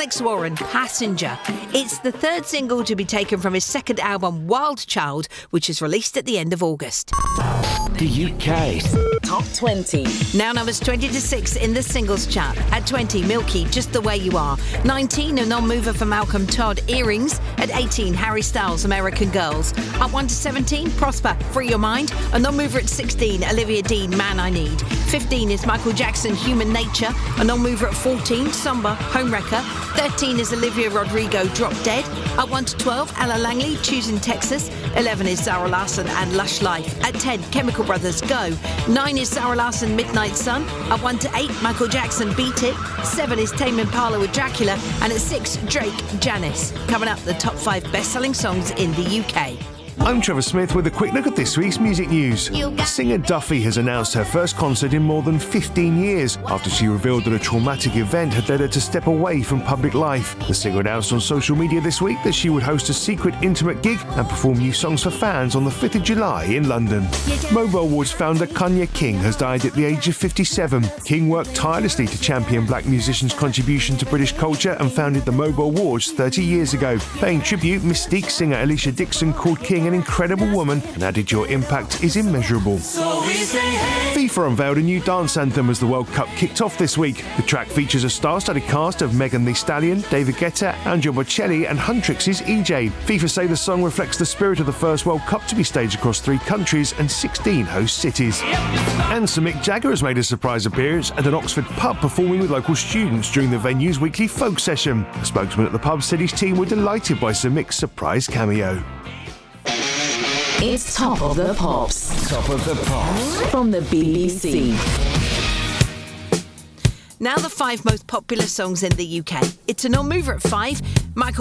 Alex Warren, Passenger. It's the third single to be taken from his second album, Wild Child, which is released at the end of August. The UK Top 20. Now numbers 20 to 6 in the singles chart. At 20, Milky, Just the Way You Are. 19, a non-mover for Malcolm Todd, Earrings. At 18, Harry Styles, American Girls. Up 1 to 17, Prosper, Free Your Mind. A non-mover at 16, Olivia Dean, Man I Need. 15 is Michael Jackson, Human Nature. A non-mover at 14, Somber, Homewrecker. 13 is Olivia Rodrigo, Drop Dead. Up 1 to 12, Ella Langley, Choosing Texas. 11 is Zara Larsson and Lush Life. At 10, Chemical Brothers, Go. 9 is Zara Larsson, Midnight Sun. At 1 to 8, Michael Jackson, Beat It. 7 is Tame Impala with Dracula. And at 6, Drake, Janice. Coming up, the top 5 best-selling songs in the UK. I'm Trevor Smith with a quick look at this week's music news. Singer Duffy has announced her first concert in more than 15 years after she revealed that a traumatic event had led her to step away from public life. The singer announced on social media this week that she would host a secret intimate gig and perform new songs for fans on the 5th of July in London. Mobile Awards founder Kanye King has died at the age of 57. King worked tirelessly to champion black musicians' contribution to British culture and founded the Mobile Awards 30 years ago. Paying tribute, Mystique singer Alicia Dixon called King an incredible woman and added, "Your impact is immeasurable." FIFA unveiled a new dance anthem as the World Cup kicked off this week. The track features a star-studded cast of Megan Thee Stallion, David Guetta, Andrea Bocelli and Huntrix's EJ. FIFA say the song reflects the spirit of the first World Cup to be staged across 3 countries and 16 host cities. And Sir Mick Jagger has made a surprise appearance at an Oxford pub performing with local students during the venue's weekly folk session. A spokesman at the pub said his team were delighted by Sir Mick's surprise cameo. It's Top of the Pops. Top of the Pops. From the BBC. Now the 5 most popular songs in the UK. It's a non-mover at 5. Michael